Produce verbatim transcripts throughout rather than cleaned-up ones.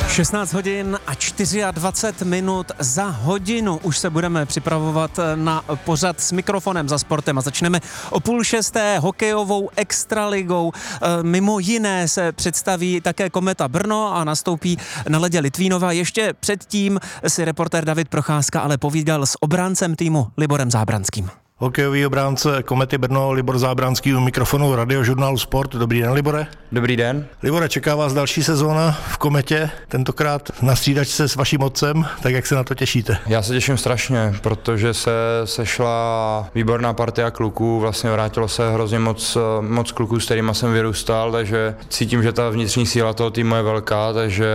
šestnáct hodin a dvacet čtyři minut, za hodinu už se budeme připravovat na pořad s mikrofonem za sportem a začneme o půl šesté hokejovou extraligou. Mimo jiné se představí také Kometa Brno a nastoupí na ledě Litvínova. Ještě předtím si reportér David Procházka ale povídal s obráncem týmu Liborem Zábranským. Hokejový obránce Komety Brno Libor Zábranský u mikrofonu Radiožurnálu Sport. Dobrý den, Libore. Dobrý den. Libore, čeká vás další sezóna v Kometě, tentokrát na střídačce s vaším otcem, tak jak se na to těšíte? Já se těším strašně, protože se sešla výborná partia kluků, vlastně vrátilo se hrozně moc, moc kluků, s kterýma jsem vyrůstal, takže cítím, že ta vnitřní síla toho týmu je velká, takže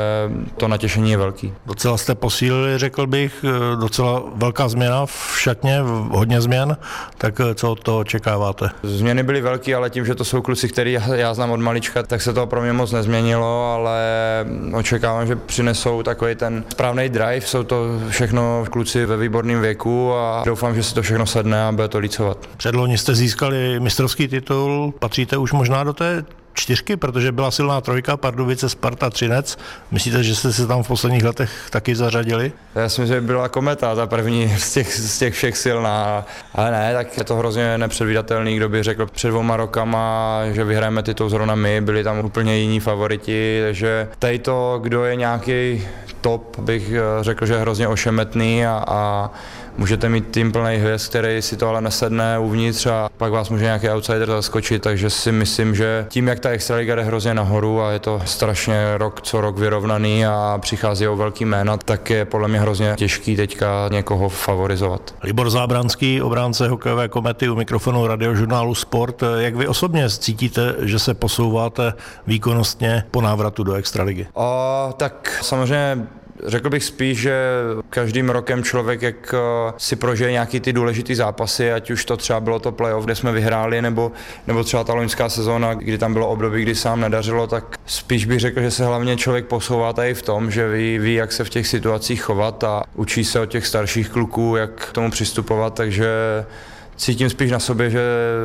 to natěšení je velký. Docela jste posílili, řekl bych, docela velká změna v šatně, hodně změn. Změn, tak co od toho očekáváte? Změny byly velké, ale tím, že to jsou kluci, který já, já znám od malička, tak se to pro mě moc nezměnilo, ale očekávám, že přinesou takový ten správný drive, jsou to všechno kluci ve výborném věku a doufám, že si to všechno sedne a bude to lícovat. Předloni jste získali mistrovský titul, patříte už možná do té čtyřky, protože byla silná trojka, Pardubice, Sparta, Třinec. Myslíte, že jste se tam v posledních letech taky zařadili? Já si myslím, že byla Kometa ta první z těch, z těch všech silná, ale ne, tak je to hrozně nepředvídatelný, kdo by řekl před dvouma rokama, že vyhrajeme titul zrovna my, byli tam úplně jiní favoriti, takže tady to, kdo je nějaký top, bych řekl, že je hrozně ošemetný a, a můžete mít tým plný hvězd, který si to ale nesedne uvnitř a pak vás může nějaký outsider zaskočit, takže si myslím, že tím, jak ta extraliga jde hrozně nahoru a je to strašně rok co rok vyrovnaný a přichází o velký jména, tak je podle mě hrozně těžký teďka někoho favorizovat. Libor Zábranský, obránce hokejové Komety u mikrofonu Radiožurnálu Sport. Jak vy osobně cítíte, že se posouváte výkonnostně po návratu do extraligy? O, tak samozřejmě řekl bych spíš, že každým rokem člověk, jak si prožije nějaký ty důležitý zápasy, ať už to třeba bylo to playoff, kde jsme vyhráli, nebo, nebo třeba ta loňská sezóna, kdy tam bylo období, kdy se nám nedařilo, tak spíš bych řekl, že se hlavně člověk posouvá tady v tom, že ví, ví, jak se v těch situacích chovat a učí se od těch starších kluků, jak k tomu přistupovat, takže cítím spíš na sobě, že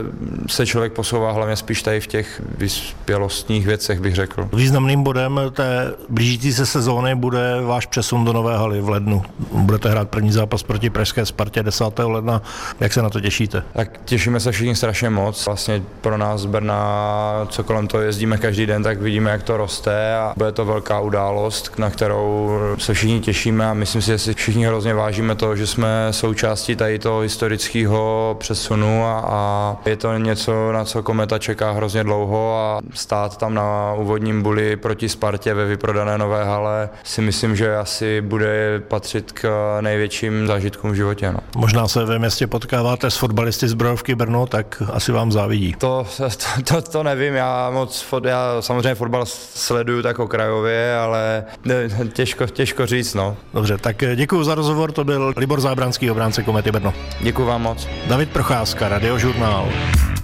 se člověk posouvá hlavně spíš tady v těch vyspělostních věcech, bych řekl. Významným bodem té blížící se sezóny bude váš přesun do nové haly v lednu. Budete hrát první zápas proti pražské Spartě desátého ledna. Jak se na to těšíte? Tak těšíme se všichni strašně moc. Vlastně pro nás z Brna, co kolem toho jezdíme každý den, tak vidíme, jak to roste a bude to velká událost, na kterou se všichni těšíme a myslím si, že si všichni hrozně vážíme to, že jsme součástí tady toho historického přesunu a, a je to něco, na co Kometa čeká hrozně dlouho a stát tam na úvodním buli proti Spartě ve vyprodané nové hale si myslím, že asi bude patřit k největším zážitkům v životě. No. Možná se ve městě potkáváte s fotbalisty z Brojovky Brno, tak asi vám závidí. To, to, to, to nevím, já moc, já samozřejmě fotbal sleduju tak okrajově, ale těžko, těžko říct. No. Dobře, tak děkuji za rozhovor, to byl Libor Zábranský, obránce Komety Brno. Děkuji vám moc. David Procházka, Radiožurnál.